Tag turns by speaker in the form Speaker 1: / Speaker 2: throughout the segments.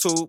Speaker 1: turrazo.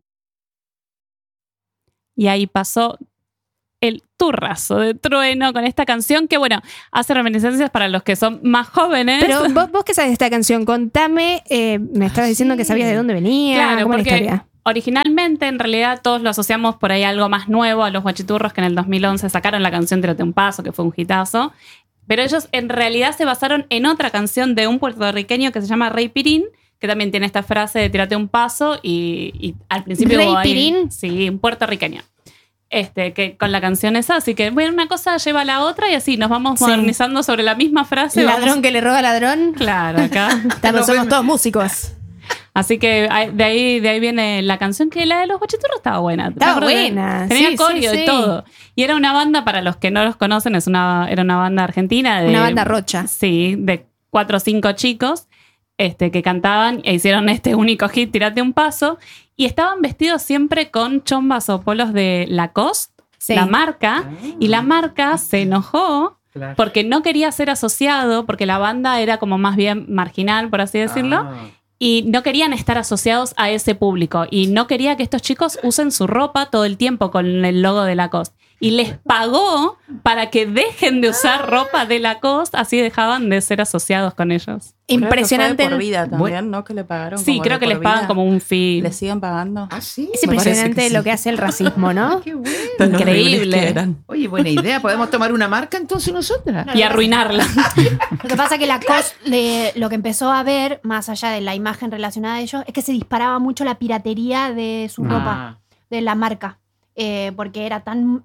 Speaker 2: Y ahí pasó el turrazo de Trueno con esta canción que, bueno, hace reminiscencias para los que son más jóvenes.
Speaker 3: Pero vos qué sabes de esta canción, contame, me estabas diciendo que sabías de dónde venía,
Speaker 2: claro,
Speaker 3: cómo
Speaker 2: porque
Speaker 3: la historia.
Speaker 2: originalmente, en realidad, todos lo asociamos por ahí a algo más nuevo, a los Guachiturros, que en el 2011 sacaron la canción Tírate un paso, que fue un hitazo. Pero ellos en realidad se basaron en otra canción de un puertorriqueño que se llama Rey Pirín, que también tiene esta frase de tírate un paso y al principio
Speaker 3: ¿Rey
Speaker 2: hubo ahí,
Speaker 3: Pirín?
Speaker 2: sí, un puertorriqueño. Que con la canción esa, así que bueno, una cosa lleva a la otra y así nos vamos modernizando sobre la misma frase.
Speaker 3: Ladrón que le roba ladrón.
Speaker 2: Claro, acá.
Speaker 3: Somos todos músicos.
Speaker 2: Así que de ahí viene la canción, que la de los Guachiturros estaba buena.
Speaker 3: Estaba buena.
Speaker 2: Tenía
Speaker 3: sí,
Speaker 2: coreo y todo. Y era una banda, para los que no los conocen, era una banda argentina.
Speaker 3: Una banda rocha.
Speaker 2: Sí, de 4 o 5 chicos que cantaban e hicieron este único hit, Tírate un paso. Y estaban vestidos siempre con chombas o polos de Lacoste, la marca. Y la marca se enojó porque no quería ser asociado, porque la banda era como más bien marginal, por así decirlo. Y no querían estar asociados a ese público. Y no quería que estos chicos usen su ropa todo el tiempo con el logo de Lacoste. Y les pagó para que dejen de usar ropa de Lacoste, así dejaban de ser asociados con ellos.
Speaker 3: Impresionante.
Speaker 4: Creo que fue de por vida también, ¿no? Que le pagaron.
Speaker 2: Sí,
Speaker 4: como
Speaker 2: creo
Speaker 4: de
Speaker 2: que
Speaker 4: por
Speaker 2: les pagan
Speaker 4: vida.
Speaker 2: como un fee.
Speaker 4: ¿Le siguen pagando?
Speaker 5: Ah, sí.
Speaker 3: Es impresionante lo que hace el racismo, ¿no?
Speaker 5: Qué bueno.
Speaker 4: Tan horribles
Speaker 2: Increíble.
Speaker 4: que eran.
Speaker 5: Oye, buena idea. ¿Podemos tomar una marca entonces nosotras?
Speaker 2: Y arruinarla.
Speaker 6: Lo que pasa es que Lacoste lo que empezó a ver, más allá de la imagen relacionada a ellos, es que se disparaba mucho la piratería de su ropa, de la marca. Porque era tan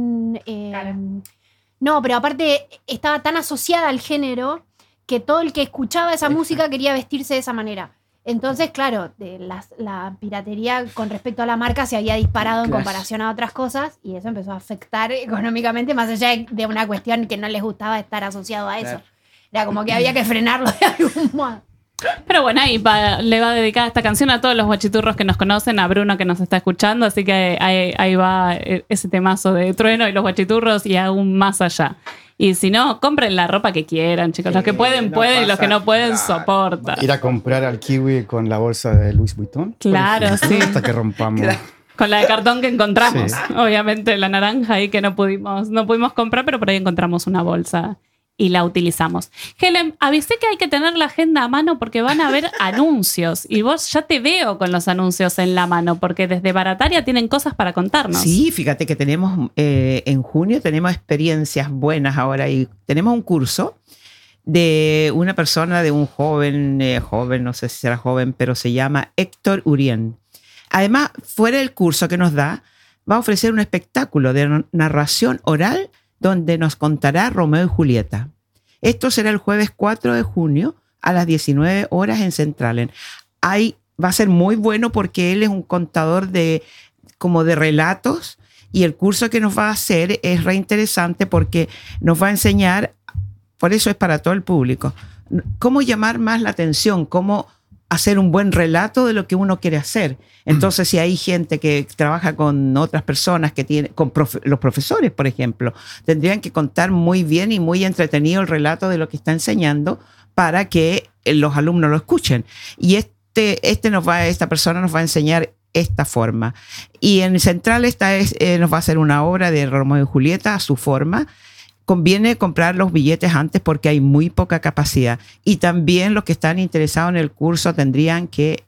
Speaker 6: no, pero aparte estaba tan asociada al género que todo el que escuchaba esa música quería vestirse de esa manera. Entonces, claro, la piratería con respecto a la marca se había disparado en comparación a otras cosas y eso empezó a afectar económicamente, más allá de una cuestión que no les gustaba estar asociado a eso. Era como que había que frenarlo de algún modo.
Speaker 2: Pero bueno, ahí le va a dedicar esta canción a todos los guachiturros que nos conocen, a Bruno que nos está escuchando, así que ahí va ese temazo de Trueno y los guachiturros y aún más allá. Y si no, compren la ropa que quieran, chicos. Los que pueden, pueden, y los que no pueden, soportan.
Speaker 7: Ir a comprar al Kiwi con la bolsa de Louis Vuitton.
Speaker 2: Claro, sí.
Speaker 7: Hasta que rompamos.
Speaker 2: Con la de cartón que encontramos. Sí. Obviamente la naranja ahí que no pudimos comprar, pero por ahí encontramos una bolsa y la utilizamos. Helen, avisé que hay que tener la agenda a mano porque van a haber anuncios. Y vos ya te veo con los anuncios en la mano, porque desde Barataria tienen cosas para contarnos.
Speaker 5: Sí, fíjate que tenemos en junio tenemos experiencias buenas ahora y tenemos un curso de una persona, de un joven, no sé si será joven, pero se llama Héctor Urien. Además, fuera del curso que nos da, va a ofrecer un espectáculo de narración oral donde nos contará Romeo y Julieta. Esto será el jueves 4 de junio a las 19 horas en Centralen. Ahí va a ser muy bueno porque él es un contador como de relatos y el curso que nos va a hacer es re interesante porque nos va a enseñar, por eso es para todo el público, cómo llamar más la atención, cómo hacer un buen relato de lo que uno quiere hacer. Entonces, si hay gente que trabaja con otras personas, los profesores, por ejemplo, tendrían que contar muy bien y muy entretenido el relato de lo que está enseñando para que los alumnos lo escuchen. Y esta persona nos va a enseñar esta forma. Y en Central nos va a hacer una obra de Romeo y Julieta a su forma. Conviene comprar los billetes antes porque hay muy poca capacidad. Y también los que están interesados en el curso tendrían que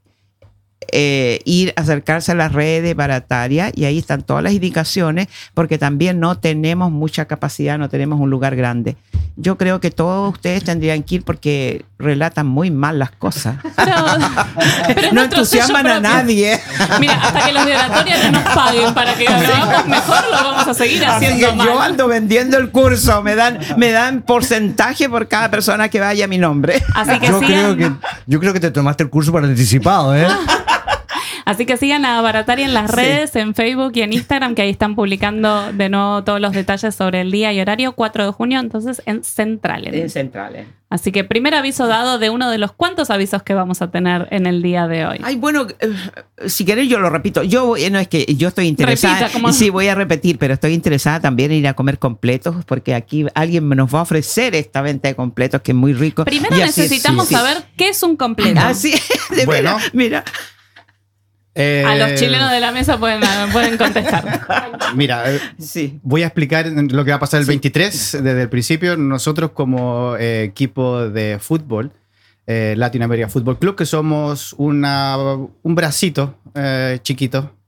Speaker 5: acercarse a las redes de Barataria y ahí están todas las indicaciones porque también no tenemos mucha capacidad, no tenemos un lugar grande. Yo creo que todos ustedes tendrían que ir porque relatan muy mal las cosas.
Speaker 2: Pero
Speaker 5: no entusiasman a nadie.
Speaker 2: Mira, hasta que los de Oratoria no nos paguen para que lo hagamos mejor, lo vamos a seguir haciendo.
Speaker 5: Así que yo ando vendiendo el curso, me dan porcentaje por cada persona que vaya a mi nombre.
Speaker 2: Así que
Speaker 7: yo creo que te tomaste el curso por anticipado, ¿eh?
Speaker 2: Así que sigan a Barataria en las redes, en Facebook y en Instagram, que ahí están publicando de nuevo todos los detalles sobre el día y horario, 4 de junio, entonces en Centralen.
Speaker 5: En Centralen.
Speaker 2: Así que primer aviso dado de uno de los cuantos avisos que vamos a tener en el día de hoy.
Speaker 5: Ay, bueno, si querés yo lo repito. No es que yo estoy interesada. Sí, voy a repetir, pero estoy interesada también en ir a comer completos porque aquí alguien nos va a ofrecer esta venta de completos que es muy rico.
Speaker 2: Primero necesitamos saber qué es un completo.
Speaker 5: Así,
Speaker 7: bueno,
Speaker 5: mira.
Speaker 2: A los chilenos de la mesa pueden contestar.
Speaker 1: Mira,
Speaker 5: Sí.
Speaker 1: voy a explicar lo que va a pasar el 23 desde el principio. Nosotros como equipo de fútbol, Latinoamérica Fútbol Club, que somos un bracito chiquito